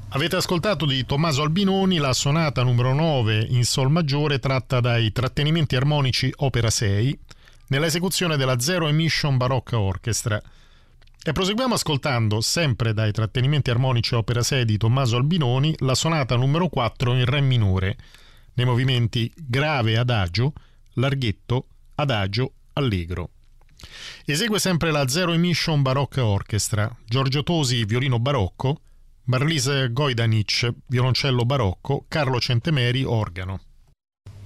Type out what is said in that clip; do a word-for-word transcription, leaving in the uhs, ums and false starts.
Avete ascoltato di Tommaso Albinoni la sonata numero nove in sol maggiore tratta dai Trattenimenti armonici opera sei nella esecuzione della Zero Emission Barocca Orchestra. E proseguiamo ascoltando, sempre dai Trattenimenti armonici opera sei di Tommaso Albinoni, la sonata numero quattro in re minore, nei movimenti grave adagio, larghetto, adagio, allegro. Esegue sempre la Zero Emission Barocca Orchestra, Giorgio Tosi violino barocco, Marlise Gojdanic violoncello barocco, Carlo Centemeri organo.